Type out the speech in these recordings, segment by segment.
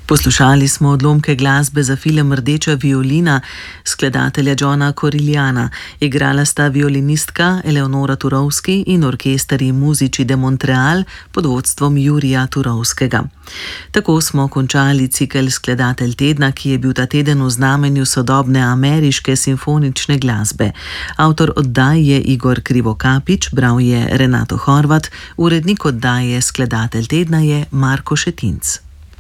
Poslušali smo odlomke glasbe za film Rdeča violina skladatelja Johna Corigliana. Igrala sta violinistka Eleonora Turovski in orkester Musici de Montreal pod vodstvom Jurija Turovskega. Tako smo končali cikel Skladatelj tedna, ki je bil ta teden v znamenju sodobne ameriške simfonične glasbe. Avtor oddaje je Igor Krivokapić, bral je Renato Horvat, urednik oddaje Skladatelj tedna je Marko Šetinc.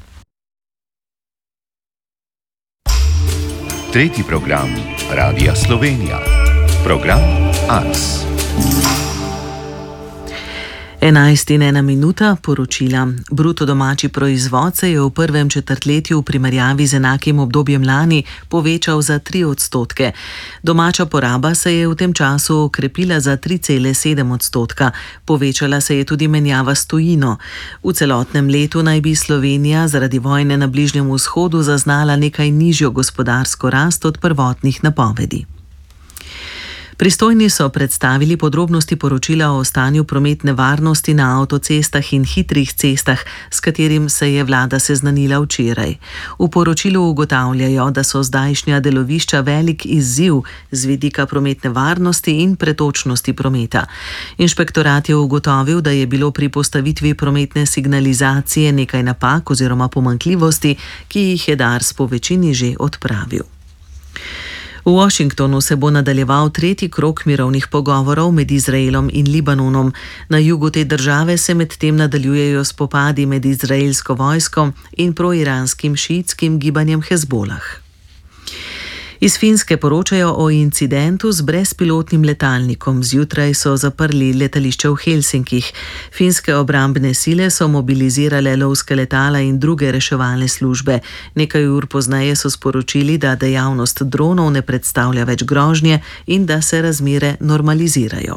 Tretji program Radia Slovenija. Program Ars. 11:01 minuta, poročila. Bruto domači proizvod se je v prvem četrtletju v primerjavi z enakim obdobjem lani povečal za 3%. Domača poraba se je v tem času okrepila za 3,7%. Povečala se je tudi menjava s tujino. V celotnem letu naj bi Slovenija zaradi vojne na Bližnjem vzhodu zaznala nekaj nižjo gospodarsko rast od prvotnih napovedi. Pristojni so predstavili podrobnosti poročila o stanju prometne varnosti na avtocestah in hitrih cestah, s katerim se je vlada seznanila včeraj. V poročilu ugotavljajo, da so zdajšnja delovišča velik izziv z vidika prometne varnosti in pretočnosti prometa. Inšpektorat je ugotovil, da je bilo pri postavitvi prometne signalizacije nekaj napak oziroma pomanjkljivosti, ki jih je Dars po večini že odpravil. V Washingtonu se bo nadaljeval tretji krog mirovnih pogovorov med Izraelom in Libanonom. Na jugu te države se medtem nadaljujejo spopadi med izraelsko vojsko in proiranskim šiitskim gibanjem Hezbolah. Iz Finske poročajo o incidentu z brezpilotnim letalnikom. Zjutraj so zaprli letališče v Helsinkih. Finske obrambne sile so mobilizirale lovske letala in druge reševalne službe. Nekaj ur pozneje so sporočili, da dejavnost dronov ne predstavlja več grožnje in da se razmere normalizirajo.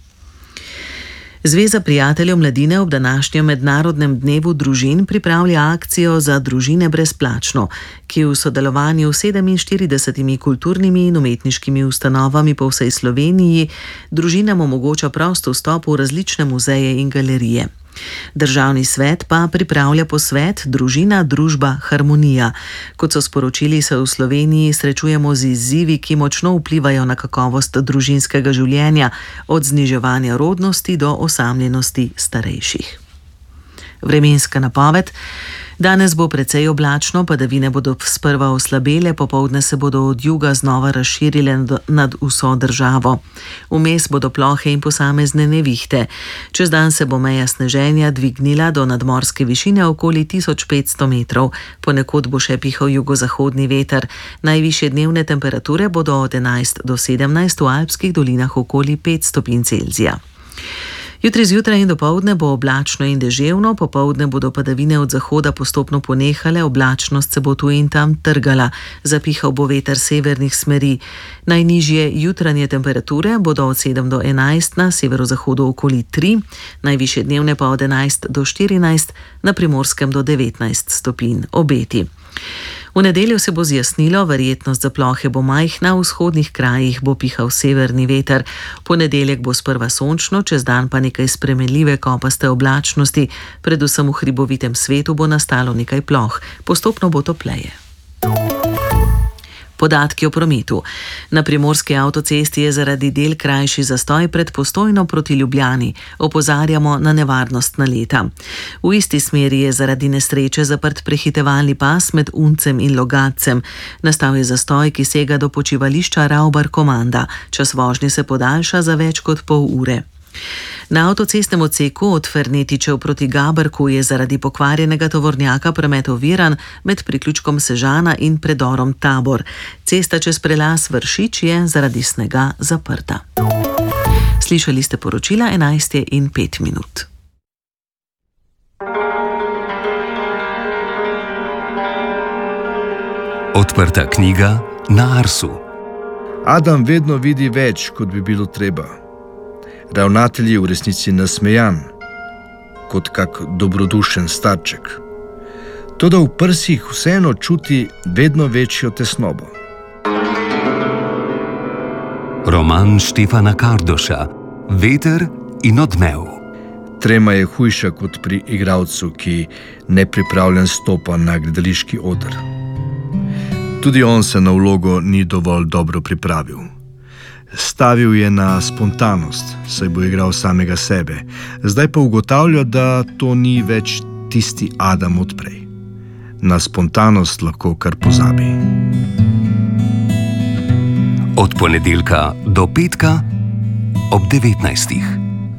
Zveza prijateljev mladine ob današnjem mednarodnem dnevu družin pripravlja akcijo za družine brezplačno, ki v sodelovanju s 47 kulturnimi in umetniškimi ustanovami po vsej Sloveniji družinam omogoča prost vstop v različne muzeje in galerije. Državni svet pa pripravlja posvet Družina, družba, harmonija. Kot so sporočili, se v Sloveniji srečujemo z izzivi, ki močno vplivajo na kakovost družinskega življenja, od zniževanja rodnosti do osamljenosti starejših. Vremenska napoved. Danes bo precej oblačno, padavine bodo sprva oslabele, popoldne se bodo od juga znova razširile nad vso državo. Vmes bodo plohe in posamezne nevihte. Čez dan se bo meja sneženja dvignila do nadmorske višine okoli 1500 metrov. Ponekod bo še pihal jugozahodni veter. Najvišje dnevne temperature bodo od 11 do 17, v alpskih dolinah okoli 5 stopinj Celzija. Jutri zjutraj in dopoldne bo oblačno in deževno, popoldne bodo padavine od zahoda postopno ponehale, oblačnost se bo tu in tam trgala, zapihal bo veter severnih smeri. Najnižje jutranje temperature bodo od 7 do 11, na severozahodu okoli 3, najvišje dnevne pa od 11 do 14, na Primorskem do 19 stopinj, obeti. V nedeljo se bo zjasnilo, verjetnost za plohe bo majhna, v vzhodnih krajih bo pihal severni veter. Ponedeljek bo sprva sončno, čez dan pa nekaj spremenljive kopaste oblačnosti, predvsem v hribovitem svetu bo nastalo nekaj ploh, postopno bo topleje. Podatki o prometu. Na primorski avtocesti je zaradi del krajši zastoj pred Postojno proti Ljubljani. Opozarjamo na nevarnost naleta. V isti smeri je zaradi nesreče zaprt prehitevalni pas med Uncem in Logatcem. Nastal je zastoj, ki sega do počivališča Ravbar-Komanda. Čas vožnje se podaljša za več kot pol ure. Na avtocestnem odseku od Fernetičev proti Gabrku je zaradi pokvarjenega tovornjaka promet oviran med priključkom Sežana in predorom Tabor. Cesta čez prelaz Vršič je zaradi snega zaprta. Slišali ste poročila 11:05. Odprta knjiga na Arsu. Adam vedno vidi več, kot bi bilo treba. Ravnatelj je v resnici nasmejan, kot kak dobrodušen starček. Toda v prsih vseeno čuti vedno večjo tesnobo. Roman Štefana Kardoša, Veter in odmev. Trema je hujša kot pri igralcu, ki nepripravljen stopa na gledališki oder. Tudi on se na vlogo ni dovolj dobro pripravil. Stavil je na spontanost, saj bo igral samega sebe. Zdaj pa ugotavlja, da to ni več tisti Adam odprej. Na spontanost lahko kar pozabi. Od ponedeljka do petka ob 19.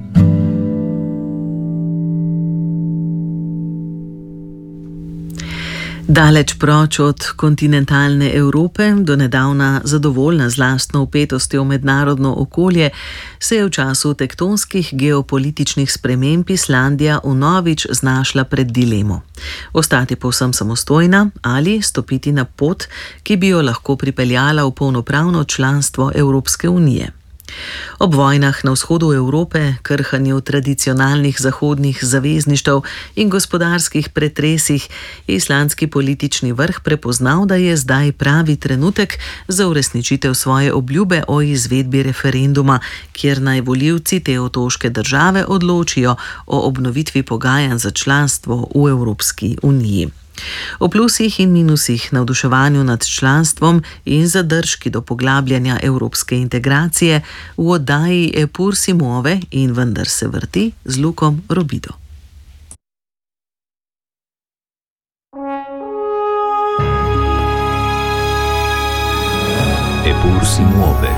Daleč proč od kontinentalne Evrope, do nedavna zadovoljna z lastno vpetostjo v mednarodno okolje, se je v času tektonskih geopolitičnih sprememb Islandija vnovič znašla pred dilemo. Ostati povsem samostojna ali stopiti na pot, ki bi jo lahko pripeljala v polnopravno članstvo Evropske unije. Ob vojnah na vzhodu Evrope, krhanju tradicionalnih zahodnih zavezništev in gospodarskih pretresih je islandski politični vrh prepoznal, da je zdaj pravi trenutek za uresničitev svoje obljube o izvedbi referenduma, kjer naj volivci te otoške države odločijo o obnovitvi pogajanj za članstvo v Evropski uniji. O plusih in minusih, navduševanju nad članstvom in zadržki do poglabljanja evropske integracije v oddaji Epur si muove in vendar se vrti z Lukom Robido. Epur si muove.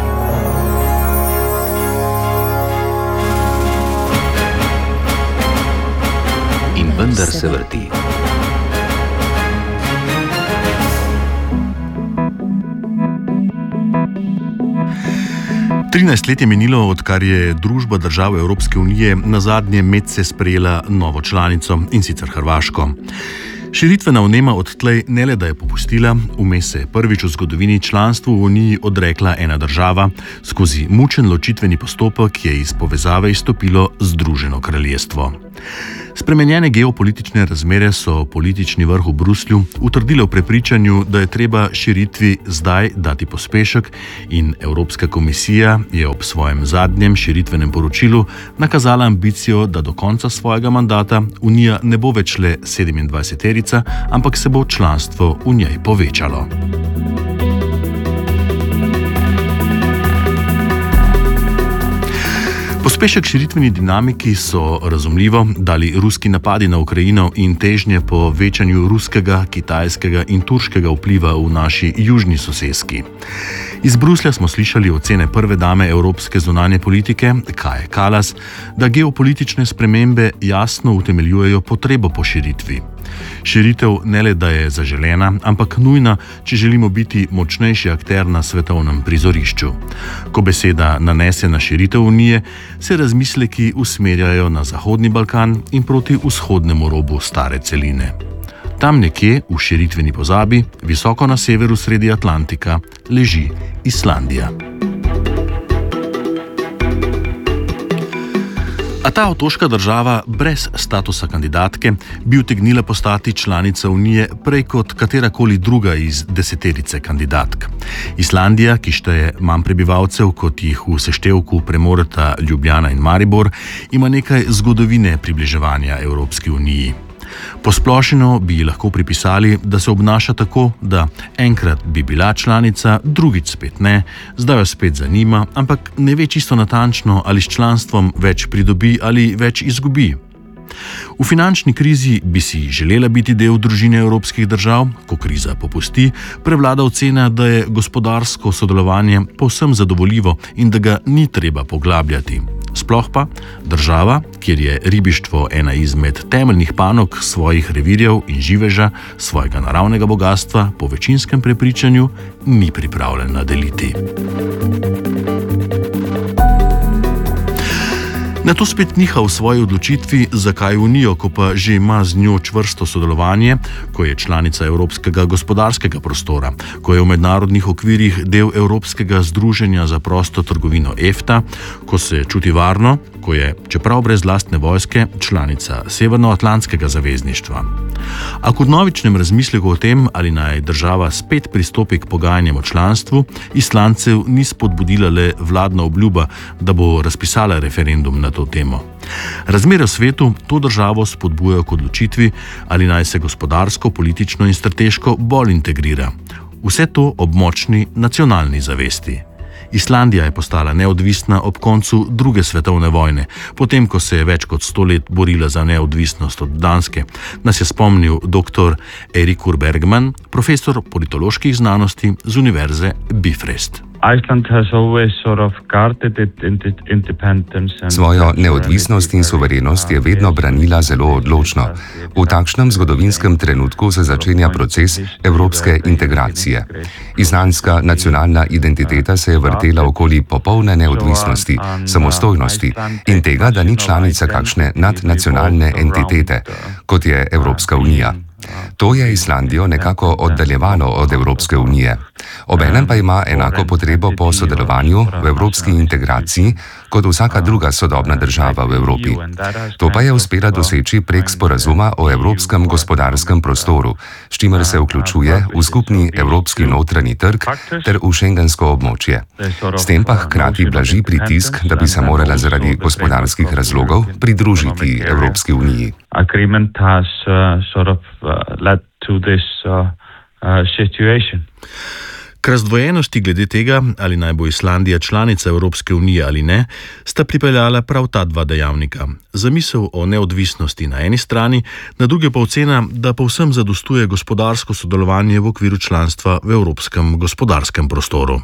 In vendar se vrti. Let je minilo, odkar je družba držav Evropske unije nazadnje medse sprejela novo članico, in sicer Hrvaško. Širitvena vnema odtlej ne le da je popustila, vmes se je prvič v zgodovini članstvu v Uniji odrekla ena država, skozi mučen ločitveni postopek je iz povezave izstopilo Združeno kraljestvo. Spremenjene geopolitične razmere so politični vrh v Bruslju utrdile v prepričanju, da je treba širitvi zdaj dati pospešek, in Evropska komisija je ob svojem zadnjem širitvenem poročilu nakazala ambicijo, da do konca svojega mandata Unija ne bo več le 27-terica, ampak se bo članstvo v njej povečalo. Pospešek širitveni dinamiki so razumljivo dali ruski napadi na Ukrajino in težnje po večanju ruskega, kitajskega in turškega vpliva v naši južni soseski. Iz Bruslja smo slišali ocene prve dame evropske zunanje politike, Kaje Kallas, da geopolitične spremembe jasno utemeljujejo potrebo po širitvi. Širitev ne le da je zaželena, ampak nujna, če želimo biti močnejši akter na svetovnem prizorišču. Ko beseda nanese na širitev Unije, se razmisleki usmerjajo na Zahodni Balkan in proti vzhodnemu robu stare celine. Tam nekje v širitveni pozabi, visoko na severu sredi Atlantika, leži Islandija. A ta otoška država brez statusa kandidatke bi utegnila postati članica Unije prej kot katerakoli druga iz 10-terice kandidatk. Islandija, ki šteje manj prebivalcev, kot jih v seštevku premoreta Ljubljana in Maribor, ima nekaj zgodovine približevanja Evropski uniji. Posplošeno bi lahko pripisali, da se obnaša tako, da enkrat bi bila članica, drugič spet ne, zdaj jo spet zanima, ampak ne ve čisto natančno, ali s članstvom več pridobi ali več izgubi. V finančni krizi bi si želela biti del družine evropskih držav, ko kriza popusti, prevlada ocena, da je gospodarsko sodelovanje povsem zadovoljivo in da ga ni treba poglabljati. Sploh pa država, kjer je ribištvo ena izmed temeljnih panog svojih revirjev in živeža, svojega naravnega bogatstva, po večinskem prepričanju ni pripravljena deliti. Na to spet niha v svoji odločitvi, zakaj Unijo, ko pa že ima z njo čvrsto sodelovanje, ko je članica Evropskega gospodarskega prostora, ko je v mednarodnih okvirih del Evropskega združenja za prosto trgovino EFTA, ko se čuti varno, ko je, čeprav brez lastne vojske, članica Severnoatlantskega zavezništva. A kot novičnem razmisleku o tem, ali naj država spet pristopi k pogajanjem o članstvu, Islandcev ni spodbudila le vladna obljuba, da bo razpisala referendum nad to temo. Razmere v svetu to državo spodbujajo k odločitvi, ali naj se gospodarsko, politično in strateško bolj integrira. Vse to ob močni nacionalni zavesti. Islandija je postala neodvisna ob koncu druge svetovne vojne, potem ko se je več kot 100 let borila za neodvisnost od Danske, nas je spomnil dr. Eiríkur Bergman, profesor politoloških znanosti z univerze Bifröst. Svojo neodvisnost in suverenost je vedno branila zelo odločno. V takšnem zgodovinskem trenutku se začenja proces evropske integracije. Islandska nacionalna identiteta se je vrtela okoli popolne neodvisnosti, samostojnosti in tega, da ni članica kakšne nadnacionalne entitete, kot je Evropska unija. To je Islandijo nekako oddaljevalo od Evropske unije. Obenem pa ima enako potrebo po sodelovanju v evropski integraciji kot vsaka druga sodobna država v Evropi. To pa je uspela doseči prek sporazuma o evropskem gospodarskem prostoru, s čimer se vključuje v skupni evropski notranji trg ter v šengensko območje. S tem pa hkrati blaži pritisk, da bi se morala zaradi gospodarskih razlogov pridružiti Evropski uniji. K razdvojenosti glede tega, ali naj bo Islandija članica Evropske unije ali ne, sta pripeljala prav ta dva dejavnika. Zamisel o neodvisnosti na eni strani, na druge pa ocena, da povsem zadostuje gospodarsko sodelovanje v okviru članstva v Evropskem gospodarskem prostoru.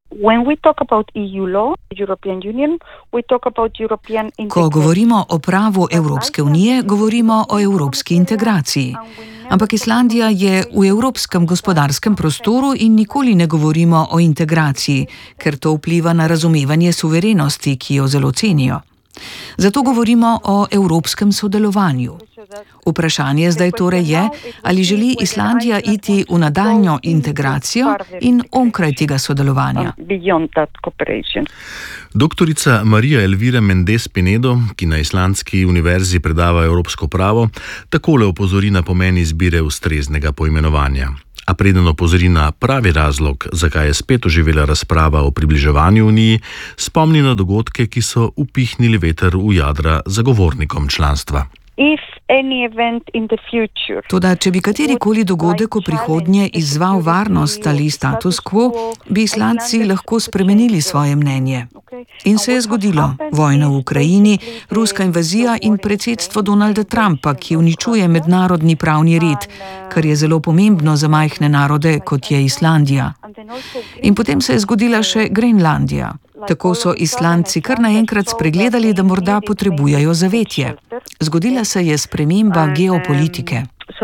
Ko govorimo o pravu Evropske unije, govorimo o evropski integraciji. Ampak Islandija je v evropskem gospodarskem prostoru in nikoli ne govorimo o integraciji, ker to vpliva na razumevanje suverenosti, ki jo zelo cenijo. Zato govorimo o evropskem sodelovanju. Vprašanje zdaj torej je, ali želi Islandija iti v nadaljnjo integracijo in onkraj tega sodelovanja. Doktorica Marija Elvira Mendes Pinedo, ki na islandski univerzi predava evropsko pravo, takole opozori na pomen izbire ustreznega poimenovanja. A preden opozori na pravi razlog, zakaj je spet oživela razprava o približevanju Uniji, spomni na dogodke, ki so upihnili veter v jadra zagovornikom članstva. Toda, če bi katerikoli dogodek v prihodnje izzval varnost ali status quo, bi Islandci lahko spremenili svoje mnenje. In se je zgodilo. Vojna v Ukrajini, ruska invazija in predsedstvo Donalda Trumpa, ki uničuje mednarodni pravni red, kar je zelo pomembno za majhne narode, kot je Islandija. In potem se je zgodila še Grenlandija. Tako so Islandci kar naenkrat spregledali, da morda potrebujejo zavetje. Zgodila se je sprememba geopolitike.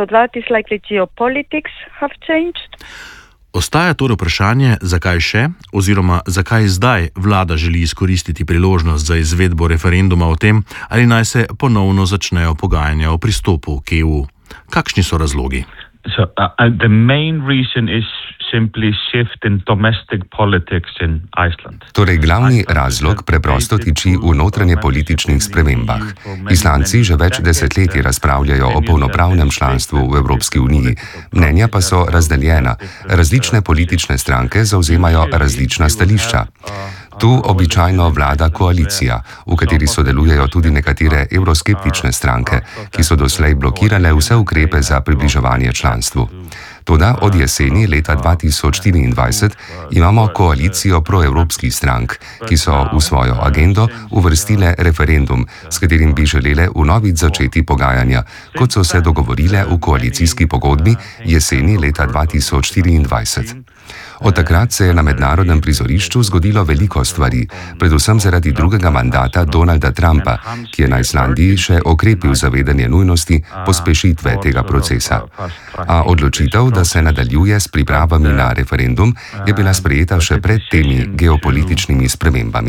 Ostaja torej vprašanje, zakaj še, oziroma zakaj zdaj vlada želi izkoristiti priložnost za izvedbo referenduma o tem, ali naj se ponovno začnejo pogajanja o pristopu k EU. Kakšni so razlogi? The main reason is simply shift in domestic politics in Iceland. Torej, glavni razlog preprosto tiči v notranje političnih spremembah. Islandci že več desetletij razpravljajo o polnopravnem članstvu v Evropski uniji. Mnenja pa so razdeljena. Različne politične stranke zauzemajo različna stališča. Tu običajno vlada koalicija, v kateri sodelujejo tudi nekatere evroskeptične stranke, ki so doslej blokirale vse ukrepe za približevanje članstvu. Toda od jeseni leta 2024 imamo koalicijo proevropskih strank, ki so v svojo agendo uvrstile referendum, s katerim bi želele vnovič začeti pogajanja, kot so se dogovorile v koalicijski pogodbi jeseni leta 2024. Od takrat se je na mednarodnem prizorišču zgodilo veliko stvari, predvsem zaradi drugega mandata Donalda Trumpa, ki je na Islandiji še okrepil zavedanje nujnosti pospešitve tega procesa. A odločitev, da se nadaljuje s pripravami na referendum, je bila sprejeta še pred temi geopolitičnimi spremembami.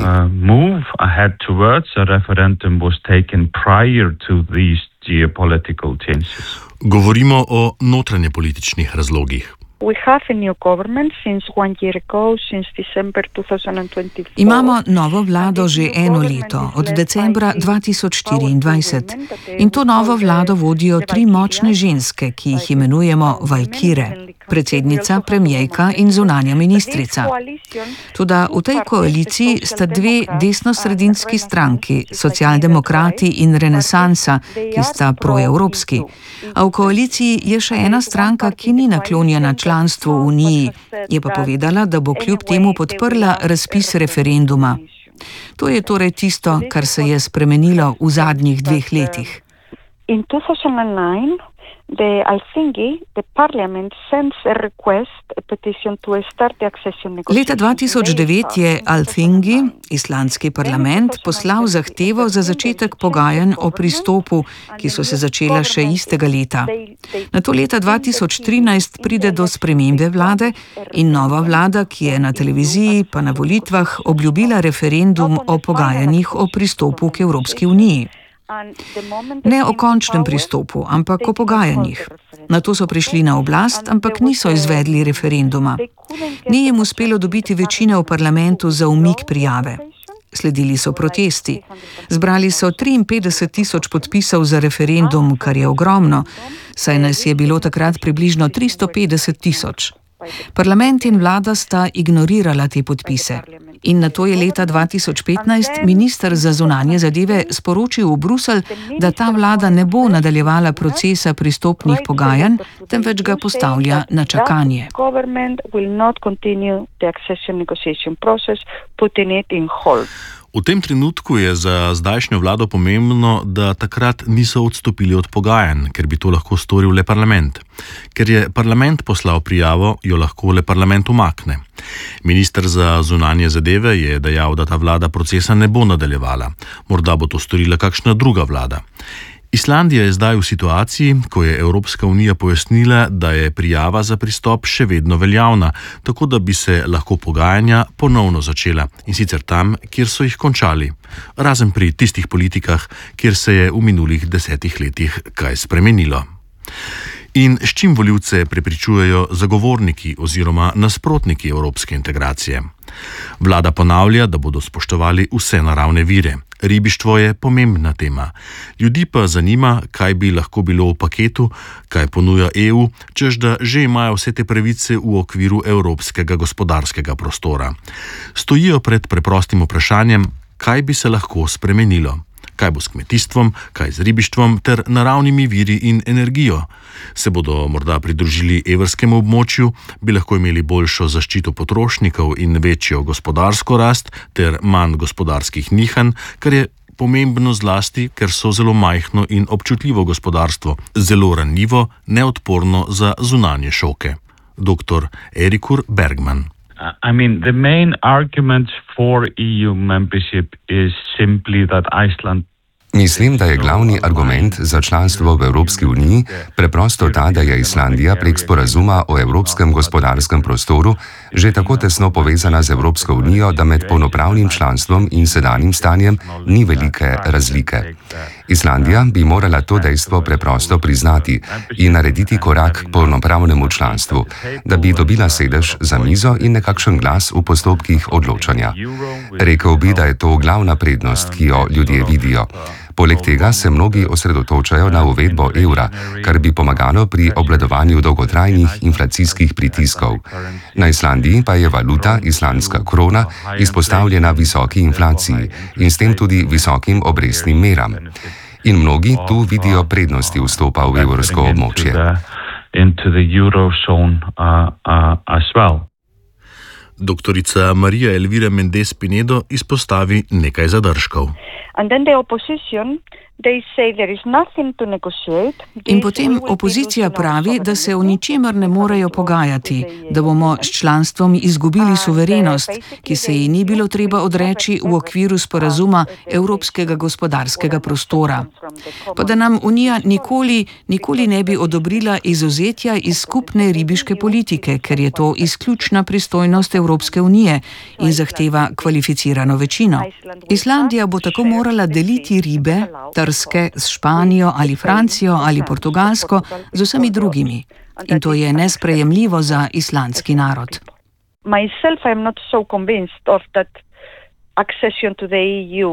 Govorimo o notranjepolitičnih razlogih. Imamo novo vlado že eno leto, od decembra 2024. In to novo vlado vodijo 3 močne ženske, ki jih imenujemo valkire. predsednica, premijerka in zunanja ministrica. Toda v tej koaliciji sta dve desnosredinski stranki, socialdemokrati in Renesansa, ki sta proevropski. A v koaliciji je še ena stranka, ki ni naklonjena članstvu v Uniji, je pa povedala, da bo kljub temu podprla razpis referenduma. To je torej tisto, kar se je spremenilo v zadnjih 2 letih. In 2009, Leta 2009 je Althingi, islandski parlament, poslal zahtevo za začetek pogajanj o pristopu, ki so se začela še istega leta. Nato leta 2013 pride do spremembe vlade in nova vlada, ki je na televiziji pa na volitvah obljubila referendum o pogajanjih o pristopu k Evropski uniji. Ne o končnem pristopu, ampak o pogajanjih. Nato so prišli na oblast, ampak niso izvedli referenduma. Ni jim uspelo dobiti večine v parlamentu za umik prijave. Sledili so protesti. Zbrali so 53.000 podpisov za referendum, kar je ogromno, saj nas je bilo takrat približno 350.000. Parlament in vlada sta ignorirala te podpise. In nato je leta 2015 minister za zunanje zadeve sporočil v Bruselj, da ta vlada ne bo nadaljevala procesa pristopnih pogajanj, temveč ga postavlja na čakanje. V tem trenutku je za zdajšnjo vlado pomembno, da takrat niso odstopili od pogajanj, ker bi to lahko storil le parlament. Ker je parlament poslal prijavo, jo lahko le parlament umakne. Minister za zunanje zadeve je dejal, da ta vlada procesa ne bo nadaljevala. Morda bo to storila kakšna druga vlada. Islandija je zdaj v situaciji, ko je Evropska unija pojasnila, da je prijava za pristop še vedno veljavna, tako da bi se lahko pogajanja ponovno začela, in sicer tam, kjer so jih končali. Razen pri tistih politikah, kjer se je v minulih 10 letih kaj spremenilo. In s čim volivce prepričujejo zagovorniki oziroma nasprotniki evropske integracije? Vlada ponavlja, da bodo spoštovali vse naravne vire. Ribištvo je pomembna tema. Ljudi pa zanima, kaj bi lahko bilo v paketu, kaj ponuja EU, čež da že imajo vse te pravice v okviru evropskega gospodarskega prostora. Stojijo pred preprostim vprašanjem, kaj bi se lahko spremenilo. Kaj bo s kmetijstvom, kaj z ribištvom ter naravnimi viri in energijo? Se bodo morda pridružili evrskemu območju, bi lahko imeli boljšo zaščito potrošnikov in večjo gospodarsko rast ter manj gospodarskih nihanj, kar je pomembno zlasti, ker so zelo majhno in občutljivo gospodarstvo, zelo ranljivo, neodporno za zunanje šoke. Dr. Erikur Bergman. The main argument for EU membership is simply that Iceland. Mislim, da je glavni argument za članstvo v Evropski uniji preprosto ta, da je Islandija prek sporazuma o evropskem gospodarskem prostoru že tako tesno povezana z Evropsko unijo, da med polnopravnim članstvom in sedanjim stanjem ni velike razlike. Islandija bi morala to dejstvo preprosto priznati in narediti korak k polnopravnemu članstvu, da bi dobila sedež za mizo in nekakšen glas v postopkih odločanja. Rekel bi, da je to glavna prednost, ki jo ljudje vidijo. Poleg tega se mnogi osredotočajo na uvedbo evra, kar bi pomagalo pri obvladovanju dolgotrajnih inflacijskih pritiskov. Na Islandiji pa je valuta, islandska krona, izpostavljena visoki inflaciji in s tem tudi visokim obrestnim meram. In mnogi tu vidijo prednosti vstopa v evrsko območje. Doktorica Marija Elvira Mendes Pinedo izpostavi nekaj zadržkov. In potem opozicija pravi, da se o ničemer ne morejo pogajati, da bomo s članstvom izgubili suverenost, ki se ji ni bilo treba odreči v okviru sporazuma Evropskega gospodarskega prostora. Pa da nam Unija nikoli ne bi odobrila izuzetja iz skupne ribiške politike, ker je to izključna pristojnost Evropske unije in zahteva kvalificirano večino. Islandija bo tako morala deliti ribe, trske s Španijo ali Francijo ali Portugalsko z vsemi drugimi. In to je nesprejemljivo za islandski narod. Myself, I am not so convinced of that accession to the EU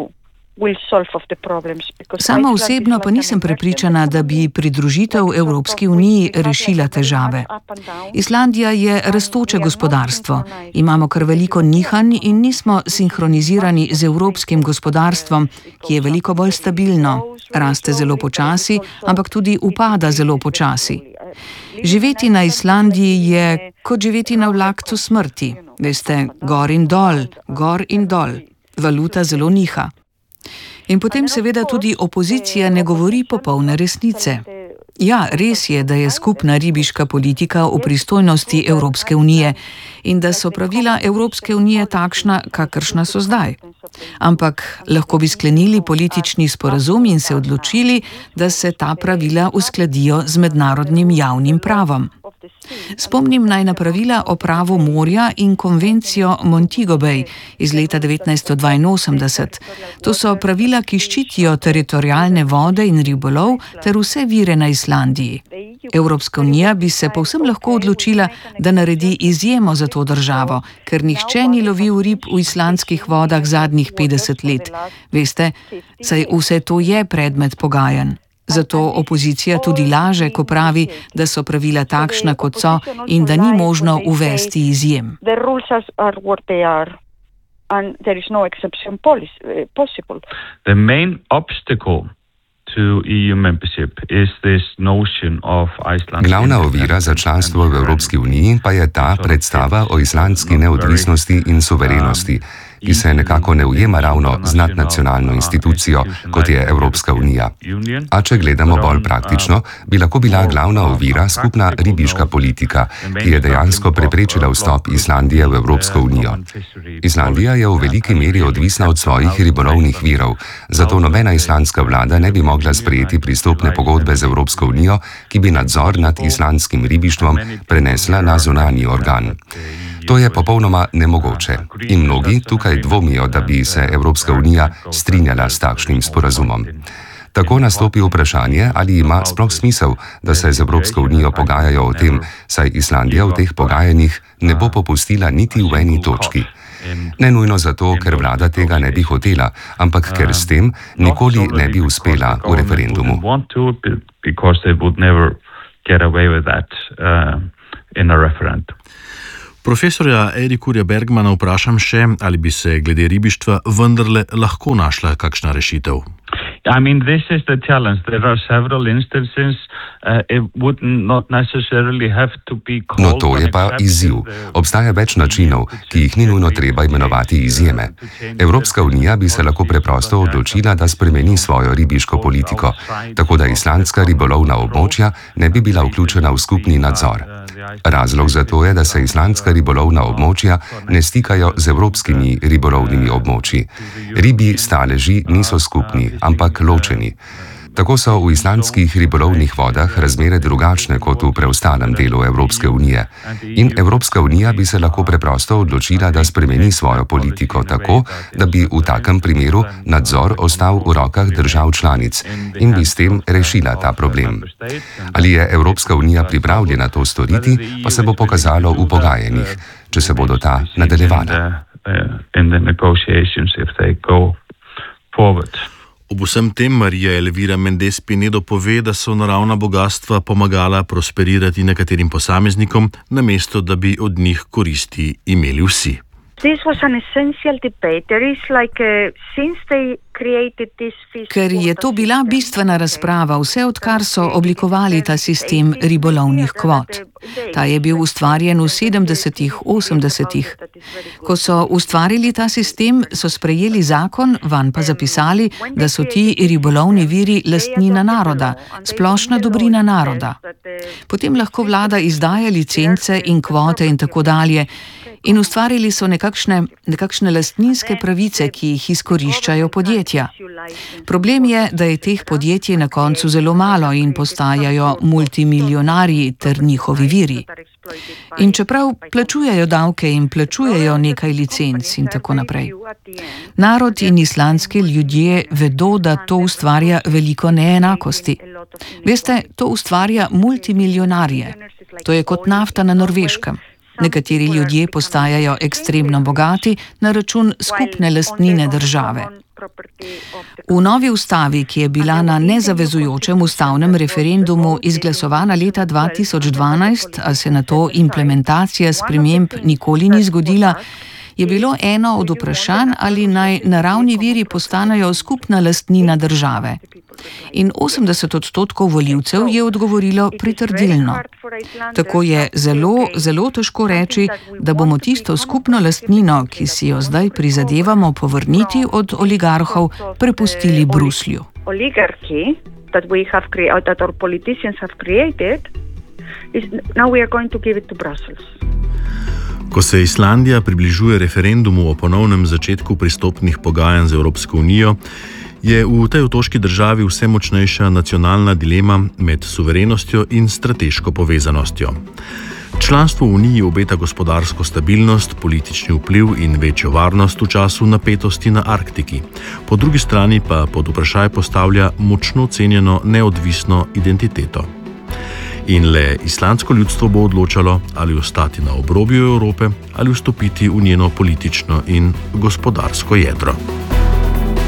Sama osebno pa nisem prepričana, da bi pridružitev Evropski uniji rešila težave. Islandija je rastoče gospodarstvo. Imamo kar veliko nihanj in nismo sinhronizirani z evropskim gospodarstvom, ki je veliko bolj stabilno. Raste zelo počasi, ampak tudi upada zelo počasi. Živeti na Islandiji je kot živeti na vlakcu smrti. Veste, gor in dol, gor in dol. Valuta zelo niha. In potem seveda tudi opozicija ne govori popolne resnice. Ja, res je, da je skupna ribiška politika v pristojnosti Evropske unije in da so pravila Evropske unije takšna, kakršna so zdaj. Ampak lahko bi sklenili politični sporazum in se odločili, da se ta pravila uskladijo z mednarodnim javnim pravom. Spomnim naj na pravila o pravu morja in konvencijo Montego Bay iz leta 1982. To so pravila, ki ščitijo teritorialne vode in ribolov ter vse vire na Islandiji. Evropska unija bi se povsem lahko odločila, da naredi izjemo za to državo, ker nihče ni lovil rib v islandskih vodah zadnjih 50 let. Veste, saj vse to je predmet pogajanj. Zato opozicija tudi laže, ko pravi, da so pravila takšna, kot so in da ni možno uvesti izjem. The main obstacle to EU membership is this notion of Iceland. Glavna ovira za članstvo v Evropski uniji pa je ta predstava o islandski neodvisnosti in suverenosti, ki se nekako ne ujema ravno z nadnacionalno institucijo, kot je Evropska unija. A če gledamo bolj praktično, bi lahko bila glavna ovira skupna ribiška politika, ki je dejansko preprečila vstop Islandije v Evropsko unijo. Islandija je v veliki meri odvisna od svojih ribolovnih virov, zato nobena islandska vlada ne bi mogla sprejeti pristopne pogodbe z Evropsko unijo, ki bi nadzor nad islandskim ribištvom prenesla na zunanji organ. To je popolnoma nemogoče in mnogi tukaj dvomijo, da bi se Evropska unija strinjala s takšnim sporazumom. Tako nastopi vprašanje, ali ima sploh smisel, da se z Evropsko unijo pogajajo o tem, saj Islandija v teh pogajanjih ne bo popustila niti v eni točki. Ne nujno zato, ker vlada tega ne bi hotela, ampak ker s tem nikoli ne bi uspela v referendumu. Profesorja Erikurja Bergmana vprašam še, ali bi se glede ribištva vendarle lahko našla kakšna rešitev. I mean, this is the challenge. There are several instances. It would not necessarily have to be called. No, to je pa izziv. Obstaja več načinov, ki jih ni nujno treba imenovati izjeme. Evropska unija bi se lahko preprosto odločila, da spremeni svojo ribiško politiko, tako da islandska ribolovna območja ne bi bila vključena v skupni nadzor. Razlog za to je, da se islandska ribolovna območja ne stikajo z evropskimi ribolovnimi območji. Ribji staleži niso skupni, ampak ločeni. Tako so v islandskih ribolovnih vodah razmere drugačne kot v preostalem delu Evropske unije. In Evropska unija bi se lahko preprosto odločila, da spremeni svojo politiko tako, da bi v takem primeru nadzor ostal v rokah držav članic in bi s tem rešila ta problem. Ali je Evropska unija pripravljena to storiti, pa se bo pokazalo v pogajanjih, če se bodo ta nadaljevala. Ob vsem tem Marija Elvira Mendes Pinedo pove, da so naravna bogatstva pomagala prosperirati nekaterim posameznikom, namesto da bi od njih koristi imeli vsi. Ker je to bila bistvena razprava, vse odkar so oblikovali ta sistem ribolovnih kvot. Ta je bil ustvarjen v 70-ih, 80-ih. Ko so ustvarili ta sistem, so sprejeli zakon, vanj pa zapisali, da so ti ribolovni viri lastnina naroda, splošna dobrina naroda. Potem lahko vlada izdaja licence in kvote in tako dalje. In ustvarili so nekakšne lastninske pravice, ki jih izkoriščajo podjetja. Problem je, da je teh podjetij na koncu zelo malo in postajajo multimilijonarji ter njihovi viri. In čeprav plačujejo davke in plačujejo nekaj licenc in tako naprej. Narod in islandski ljudje vedo, da to ustvarja veliko neenakosti. Veste, to ustvarja multimilijonarje. To je kot nafta na Norveškem. Nekateri ljudje postajajo ekstremno bogati na račun skupne lastnine države. V novi ustavi, ki je bila na nezavezujočem ustavnem referendumu izglasovana leta 2012, a se na to implementacija sprememb nikoli ni zgodila, je bilo eno od vprašanj, ali naj naravni viri postanejo skupna lastnina države. In 80% volivcev je odgovorilo pritrdilno. Tako je zelo težko reči, da bomo tisto skupno lastnino, ki si jo zdaj prizadevamo povrniti od oligarhov, prepustili Bruslju. Ko se Islandija približuje referendumu o ponovnem začetku pristopnih pogajanj z Evropsko unijo, je v tej otoški državi vse močnejša nacionalna dilema med suverenostjo in strateško povezanostjo. Članstvo v Uniji obeta gospodarsko stabilnost, politični vpliv in večjo varnost v času napetosti na Arktiki. Po drugi strani pa pod vprašaj postavlja močno cenjeno neodvisno identiteto. In le islandsko ljudstvo bo odločalo, ali ostati na obrobju Evrope ali vstopiti v njeno politično in gospodarsko jedro.